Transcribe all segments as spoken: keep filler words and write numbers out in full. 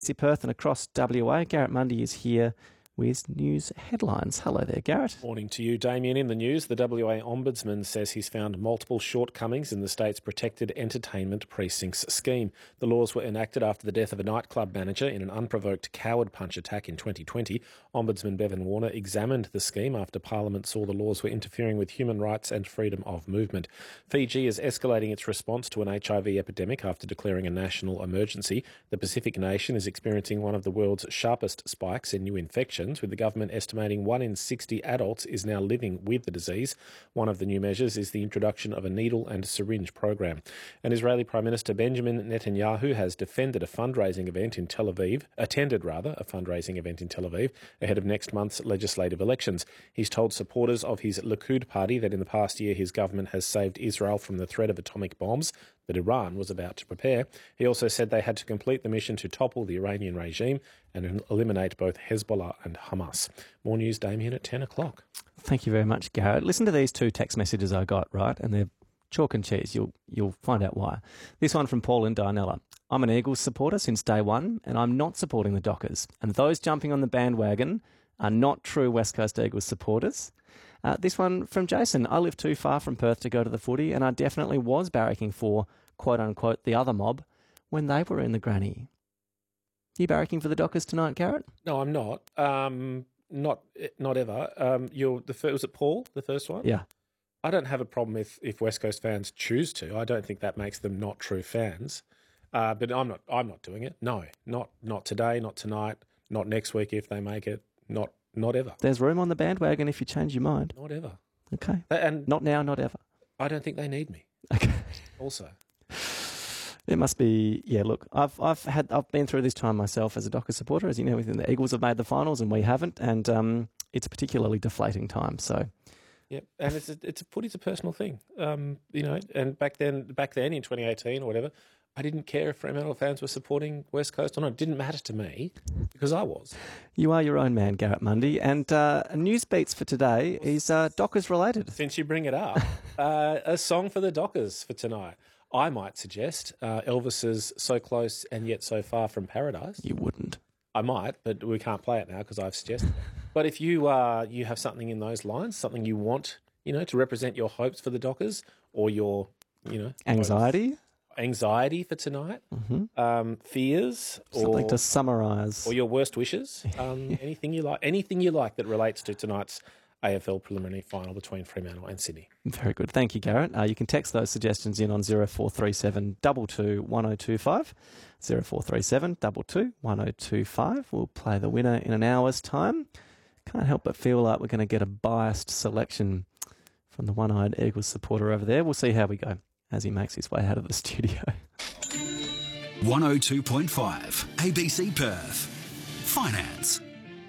See Perth and across W A. Garrett Mundy is here with news headlines. Hello there, Garrett. Morning to you, Damien. In the news, the W A Ombudsman says he's found multiple shortcomings in the state's Protected Entertainment Precincts scheme. The laws were enacted after the death of a nightclub manager in an unprovoked coward punch attack in twenty twenty. Ombudsman Bevan Warner examined the scheme after Parliament saw the laws were interfering with human rights and freedom of movement. Fiji is escalating its response to an H I V epidemic after declaring a national emergency. The Pacific nation is experiencing one of the world's sharpest spikes in new infections, with the government estimating one in sixty adults is now living with the disease. One of the new measures is the introduction of a needle and syringe program. And Israeli Prime Minister Benjamin Netanyahu has defended a fundraising event in Tel Aviv, attended rather, a fundraising event in Tel Aviv ahead of next month's legislative elections. He's told supporters of his Likud party that in the past year his government has saved Israel from the threat of atomic bombs that Iran was about to prepare. He also said they had to complete the mission to topple the Iranian regime and eliminate both Hezbollah and Hamas. More news, Damien, at ten o'clock. Thank you very much, Garrett. Listen to these two text messages I got, right? And they're chalk and cheese. You'll you'll find out why. This one from Paul in Dianella. I'm an Eagles supporter since day one, and I'm not supporting the Dockers. And those jumping on the bandwagon are not true West Coast Eagles supporters. Uh, this one from Jason. I live too far from Perth to go to the footy, and I definitely was barracking for, quote-unquote, the other mob when they were in the granny. You barracking for the Dockers tonight, Garrett? No, I'm not. Um, not not ever. Um, you're the first, was it Paul, the first one? Yeah. I don't have a problem if, if West Coast fans choose to. I don't think that makes them not true fans. Uh, but I'm not I'm not doing it. No, not not today, not tonight, not next week if they make it, not not ever. There's room on the bandwagon if you change your mind. Not ever. Okay. And not now, not ever. I don't think they need me. Okay. Also. It must be, yeah, look, I've I've had I've been through this time myself as a Dockers supporter. As you know, the Eagles have made the finals and we haven't, and um, it's a particularly deflating time. So, yeah, and it's a, it's a footy's a personal thing, um, you know. And back then, back then in twenty eighteen or whatever, I didn't care if Fremantle fans were supporting West Coast or not. It didn't matter to me because I was. You are your own man, Garrett Mundy, and uh, news beats for today is uh, Dockers related. Since you bring it up, uh, a song for the Dockers for tonight. I might suggest uh, Elvis's So Close and Yet So Far from Paradise. You wouldn't. I might, but we can't play it now because I've suggested it. But if you uh, you have something in those lines, something you want, you know, to represent your hopes for the Dockers or your, you know... Anxiety? Hopes, anxiety for tonight, mm-hmm. um, fears... Something or, to summarise. Or your worst wishes, um, anything you like, anything you like that relates to tonight's A F L preliminary final between Fremantle and Sydney. Very good. Thank you, Garrett. Uh, you can text those suggestions in on zero four three seven two two one zero two five. zero four three seven two two one zero two five. We'll play the winner in an hour's time. Can't help but feel like we're going to get a biased selection from the one-eyed Eagles supporter over there. We'll see how we go as he makes his way out of the studio. one oh two point five A B C Perth. Finance.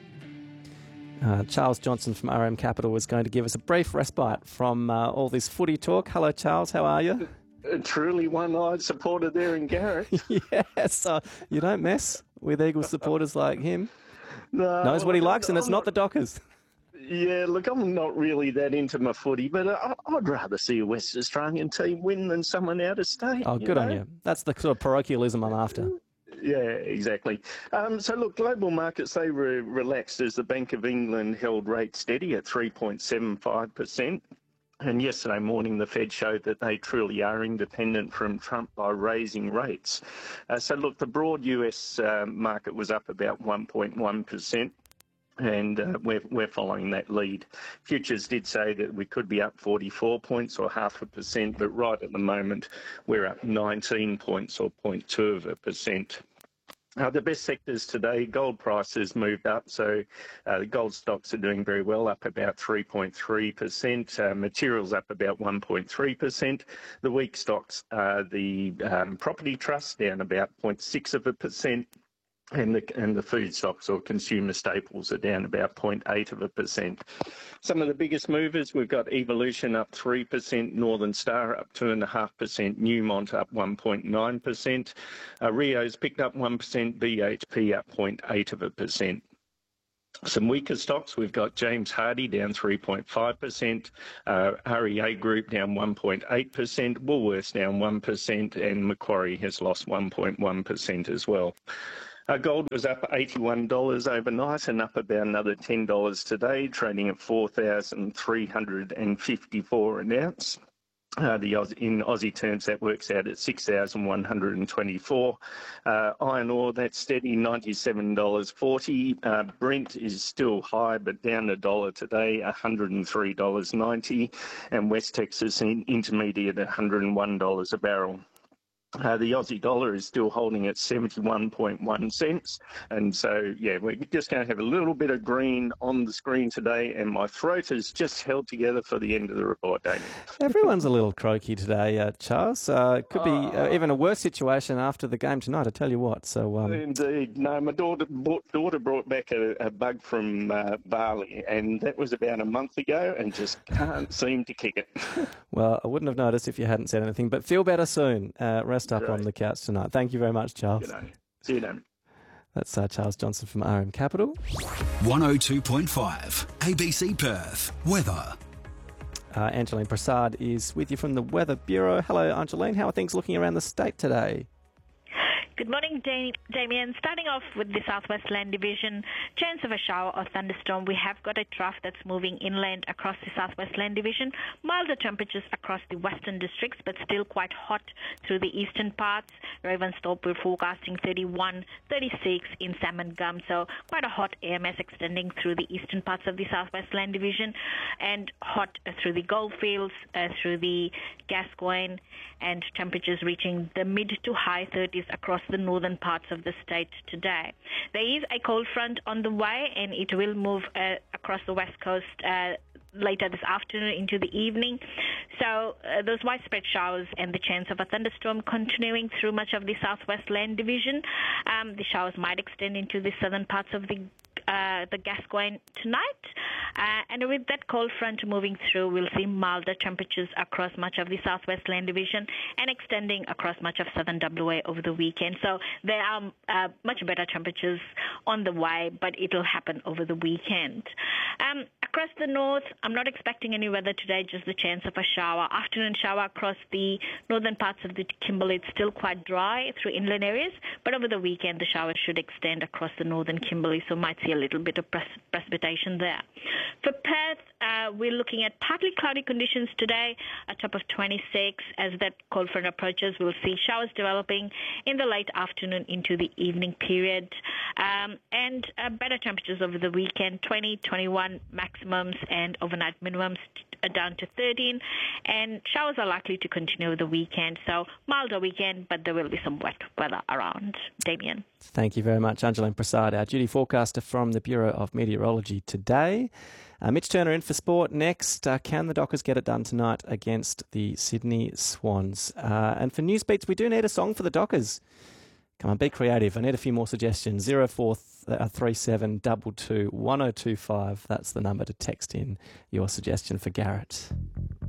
Uh, Charles Johnson from R M Capital was going to give us a brief respite from uh, all this footy talk. Hello, Charles. How are you? A truly one-eyed supporter there in Garrett. Yes. Uh, you don't mess with Eagles supporters like him. No, Knows what he likes, and I'm it's not the Dockers. Yeah, look, I'm not really that into my footy, but I, I'd rather see a West Australian team win than someone out of state. Oh, good know? on you. That's the sort of parochialism I'm after. Yeah, exactly. Um, so, look, global markets, they were relaxed as the Bank of England held rates steady at three point seven five percent. And yesterday morning, the Fed showed that they truly are independent from Trump by raising rates. Uh, so, look, the broad U S uh, market was up about one point one percent. And uh, we're, we're following that lead. Futures did say that we could be up forty-four points or half a percent, but right at the moment we're up nineteen points or zero point two of a percent. Uh, the best sectors today, gold prices moved up, so uh, the gold stocks are doing very well, up about three point three percent. Uh, materials up about one point three percent. The weak stocks are the um, property trusts, down about zero point six of a percent. And the, and the food stocks or consumer staples are down about zero point eight of a percent. Some of the biggest movers, we've got Evolution up three percent, Northern Star up two point five percent, Newmont up one point nine percent, uh, Rio's picked up one percent, B H P up zero point eight of a percent. Some weaker stocks, we've got James Hardie down three point five percent, uh, R E A Group down one point eight percent, Woolworths down one percent, and Macquarie has lost one point one percent as well. Uh, gold was up eighty-one dollars overnight and up about another ten dollars today, trading at four thousand three hundred fifty-four an ounce. Uh, the Aussie, in Aussie terms, that works out at six thousand one hundred twenty-four. Uh, iron ore, that's steady, ninety-seven dollars forty. Uh, Brent is still high, but down a dollar today, one hundred three dollars ninety. And West Texas in, intermediate at one hundred one dollars a barrel. Uh, the Aussie dollar is still holding at seventy-one point one cents. And so, yeah, we're just going to have a little bit of green on the screen today, and my throat is just held together for the end of the report, Damien. Everyone's a little croaky today, uh, Charles. Uh, it could be uh, even a worse situation after the game tonight, I tell you what. So, um... Indeed. No, my daughter, daughter brought back a, a bug from uh, Bali, and that was about a month ago, and just can't seem to kick it. Well, I wouldn't have noticed if you hadn't said anything, but feel better soon. Uh, rest up Right. on the couch tonight. Thank you very much, Charles. Good day. See you then. That's uh, Charles Johnson from R M Capital. one oh two point five A B C Perth. Weather. Uh, Angeline Prasad is with you from the Weather Bureau. Hello, Angeline. How are things looking around the state today? Good morning, Dam- Damien. Starting off with the Southwest Land Division, chance of a shower or thunderstorm. We have got a trough that's moving inland across the Southwest Land Division. Milder temperatures across the western districts, but still quite hot through the eastern parts. Ravensthorpe, we're forecasting thirty-one, thirty-six in Salmon Gum, so quite a hot air mass extending through the eastern parts of the Southwest Land Division, and hot uh, through the Goldfields, uh, through the Gascoyne, and temperatures reaching the mid to high thirties across the northern parts of the state today. There is a cold front on the way, and it will move uh, across the west coast uh, later this afternoon into the evening. So uh, those widespread showers and the chance of a thunderstorm continuing through much of the Southwest Land Division. Um, the showers might extend into the southern parts of the Uh, the Gascoyne tonight, uh, and with that cold front moving through, we'll see milder temperatures across much of the Southwest Land Division and extending across much of southern W A over the weekend. So there are uh, much better temperatures on the way, but it'll happen over the weekend. Um, across the north, I'm not expecting any weather today, just the chance of a shower. Afternoon shower across the northern parts of the Kimberley. It's still quite dry through inland areas, but over the weekend the showers should extend across the northern Kimberley, so might see a little bit of pres- precipitation there. For Perth, uh, we're looking at partly cloudy conditions today, a top of twenty-six. As that cold front approaches, we'll see showers developing in the late afternoon into the evening period, um, and uh, better temperatures over the weekend, twenty, twenty-one maximums, and overnight minimums t- down to thirteen, and showers are likely to continue over the weekend, so milder weekend, but there will be some wet weather around. Damien. Thank you very much, Angeline Prasad, our duty forecaster from the Bureau of Meteorology today. Uh, Mitch Turner in for sport next. Uh, can the Dockers get it done tonight against the Sydney Swans? Uh, and for news beats, we do need a song for the Dockers. Come on, be creative. I need a few more suggestions. zero four three seven two two one oh two five. That's the number to text in your suggestion for Garrett.